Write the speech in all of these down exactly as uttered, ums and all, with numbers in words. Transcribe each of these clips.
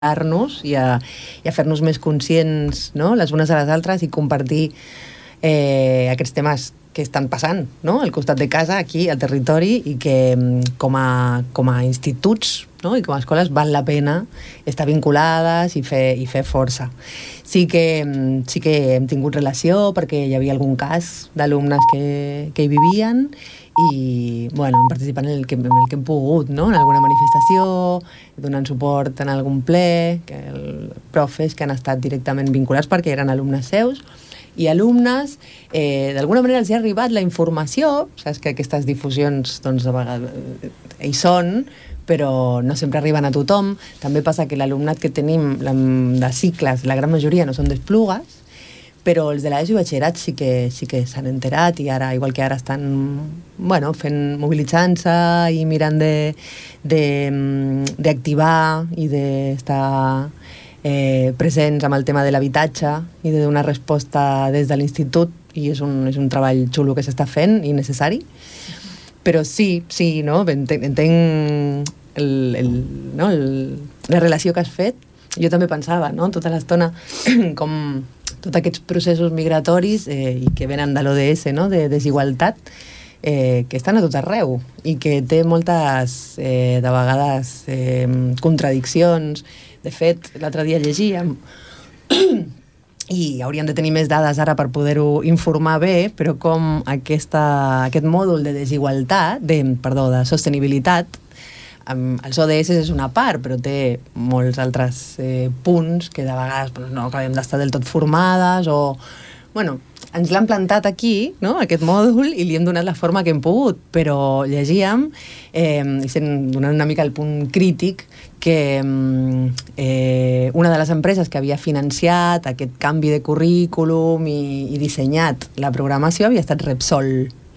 nos i a, i a fer-nos més conscients, no?, les unes a les altres, i compartir eh, aquests temes que estan passant, no?, al costat de casa, aquí, al territori, i que com a, com a instituts, no?, i com a escoles val la pena estar vinculades i fer, i fer força. Sí que, sí que hem tingut relació perquè hi havia algun cas d'alumnes que, que hi vivien i, bueno, hem participat en el que, en el que hem pogut, no?, en alguna manifestació, donant suport en algun ple, que el profes que han estat directament vinculats perquè eren alumnes seus i alumnes, eh, d'alguna manera els hi ha arribat la informació, saps que aquestes difusions, doncs, de vegades hi són, però no sempre arriben a tothom. També passa que l'alumnat que tenim de cicles, la gran majoria no són d'Esplugues, però els de l'ESO i batxillerat sí que, sí que s'han enterat i ara, igual que ara estan, bueno, fent, mobilitzant-se i mirant de, de, d'activar i d'estar eh, presents amb el tema de l'habitatge i de donar resposta des de l'institut, i és un, és un treball xulo que s'està fent i necessari. Però sí, sí, no? Entenc, entenc el, el, no? el, la relació que has fet. Jo també pensava, no?, tota l'estona com tots aquests processos migratoris eh, i que venen de l'O D S, no?, de desigualtat, eh, que estan a tot arreu i que té moltes, eh, de vegades, eh, contradiccions. De fet, l'altre dia llegíem i hauríem de tenir més dades ara per poder-ho informar bé, però com aquesta, aquest mòdul de desigualtat, de, perdó, de sostenibilitat, amb els O D S és una part, però té molts altres eh, punts que de vegades no acabem d'estar del tot formades o... Bueno, ens l'han plantat aquí, no?, aquest mòdul, i li hem donat la forma que hem pogut, però llegíem, eh, i sent, donant una mica el punt crític, que eh, una de les empreses que havia financiat aquest canvi de currículum i, i dissenyat la programació havia estat Repsol.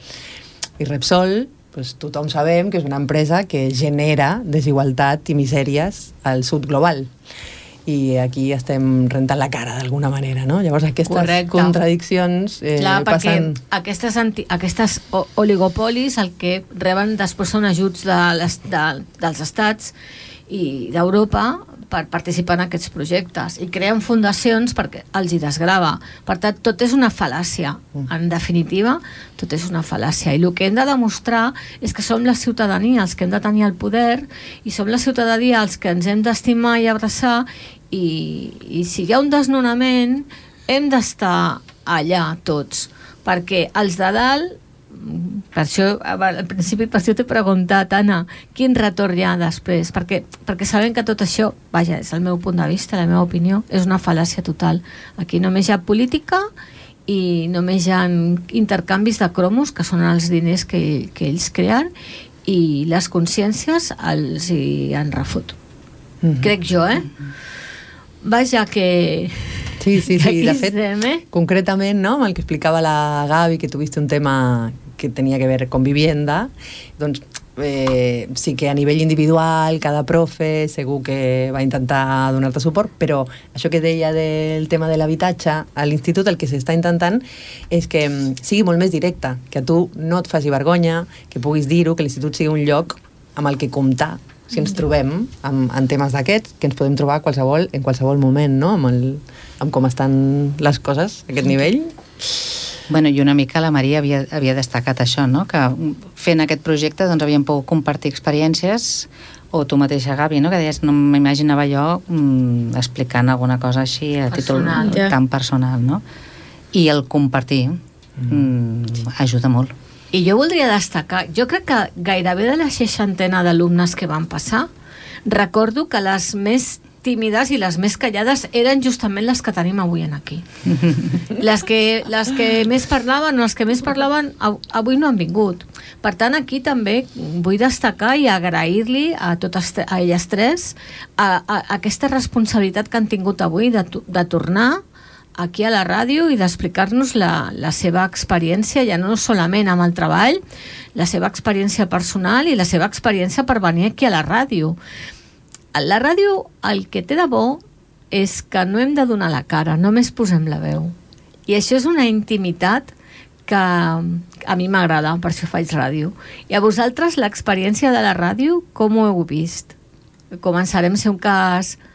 I Repsol, pues, tothom sabem que és una empresa que genera desigualtat i misèries al sud global. I aquí estem rentant la cara d'alguna manera, no? Llavors aquestes Correcte. contradiccions eh, Clar, passen... perquè aquestes, anti, aquestes oligopolis el que reben després són ajuts de les, de, dels estats i d'Europa per participar en aquests projectes i creen fundacions perquè els hi desgrava. Per tant, tot és una fal·làcia. En definitiva, tot és una fal·làcia. I el que hem de demostrar és que som la ciutadania els que hem de tenir el poder i som la ciutadania els que ens hem d'estimar i abraçar i, i si hi ha un desnonament hem d'estar allà tots, perquè els de dalt, per això al principi per això t'he preguntat, Anna, quin retorn hi ha després, perquè, perquè sabem que tot això, vaja, és el meu punt de vista, la meva opinió, és una fal·làcia total. Aquí només hi ha política i només hi ha intercanvis de cromos, que són els diners que, que ells creen, i les consciències els hi han refut. Mm-hmm. Crec jo, eh? Vaja, que... Sí, sí, sí, de fet, estem, eh? concretament, no?, amb el que explicava la Gavi, que tuviste un tema que tenia que ver con vivienda, doncs eh, sí que a nivell individual cada profe segur que va intentar donar-te suport, però això que deia del tema de l'habitatge a l'institut, el que s'està intentant és que sigui molt més directe, que a tu no et faci vergonya, que puguis dir-ho, que l'institut sigui un lloc amb el que comptar si ens trobem amb, en temes d'aquests, que ens podem trobar qualsevol, en qualsevol moment, no?, amb, el, amb com estan les coses a aquest nivell. Bueno, i una mica la Maria havia, havia destacat això, no?, que fent aquest projecte doncs havíem pogut compartir experiències, o tu mateixa, Gavi, no?, que deies, no m'imaginava jo mm, explicant alguna cosa així a personal, títol ja. tan personal, no? I el compartir mm, ajuda molt. I jo voldria destacar, jo crec que gairebé de la seixantena d'alumnes que van passar, recordo que les més tímides i les més callades eren justament les que tenim avui en aquí. Les que, les que més parlaven o les que més parlaven avui no han vingut. Per tant, aquí també vull destacar i agrair-li a totes a elles tres a, a, a aquesta responsabilitat que han tingut avui de, de tornar aquí a la ràdio i d'explicar-nos la, la seva experiència, ja no solament amb el treball, la seva experiència personal i la seva experiència per venir aquí a la ràdio. La ràdio, el que té de bo és que no hem de donar la cara, només posem la veu. I això és una intimitat que a mi m'agrada, per això faig ràdio. I a vosaltres l'experiència de la ràdio, com ho heu vist? Començarem, si un cas,